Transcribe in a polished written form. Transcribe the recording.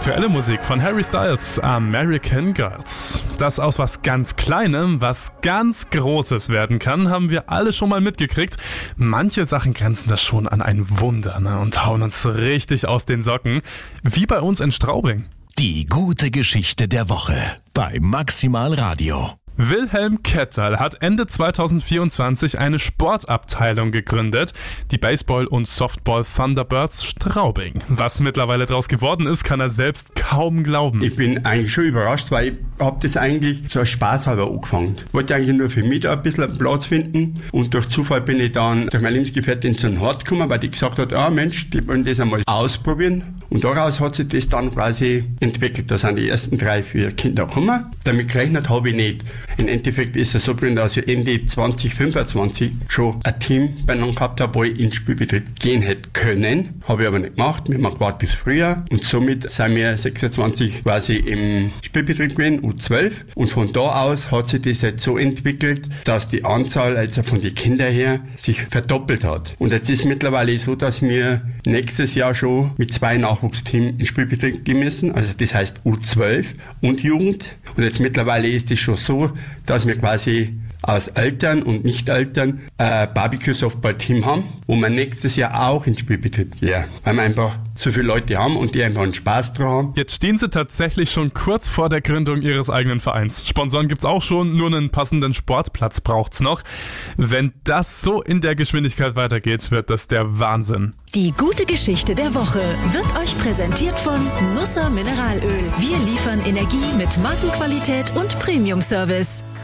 Aktuelle Musik von Harry Styles, American Girls. Dass aus was ganz Kleinem was ganz Großes werden kann, haben wir alle schon mal mitgekriegt. Manche Sachen grenzen das schon an ein Wunder, und hauen uns richtig aus den Socken. Wie bei uns in Straubing. Die gute Geschichte der Woche bei Maximal Radio. Wilhelm Ketterl hat Ende 2024 eine Sportabteilung gegründet, die Baseball- und Softball Thunderbirds Straubing. Was mittlerweile draus geworden ist, kann er selbst kaum glauben. Ich bin eigentlich schon überrascht, weil ich habe das eigentlich so als Spaß halber angefangen. Ich wollte eigentlich nur für mich da ein bisschen einen Platz finden und durch Zufall bin ich dann durch meine Lebensgefährtin zu einem Hort gekommen, weil die gesagt hat, Mensch, die wollen das einmal ausprobieren. Und daraus hat sich das dann quasi entwickelt. Da sind die ersten 3-4 Kinder gekommen. Damit gerechnet habe ich nicht. Im Endeffekt ist es so gewesen, dass ich Ende 2025 schon ein Team beieinander gehabt habe, wo ich in den Spielbetrieb gehen hätte können. Habe ich aber nicht gemacht. Wir haben gewartet bis früher. Und somit sind wir 26 quasi im Spielbetrieb gewesen, U12. Und von da aus hat sich das jetzt so entwickelt, dass die Anzahl also von den Kindern her sich verdoppelt hat. Und jetzt ist es mittlerweile so, dass wir nächstes Jahr schon mit 2 Nachwuchsteams in Spielbetrieb gehen müssen. Also das heißt U12 und Jugend. Und jetzt mittlerweile ist es schon so, dass wir quasi aus Eltern und Nicht-Eltern ein Barbecue-Softball-Team haben, wo wir nächstes Jahr auch in den Spielbetrieb gehen. Weil wir einfach so viele Leute haben und die einfach einen Spaß dran haben. Jetzt stehen sie tatsächlich schon kurz vor der Gründung ihres eigenen Vereins. Sponsoren gibt's auch schon, nur einen passenden Sportplatz braucht's noch. Wenn das so in der Geschwindigkeit weitergeht, wird das der Wahnsinn. Die gute Geschichte der Woche wird euch präsentiert von Nusser Mineralöl. Wir liefern Energie mit Markenqualität und Premium-Service.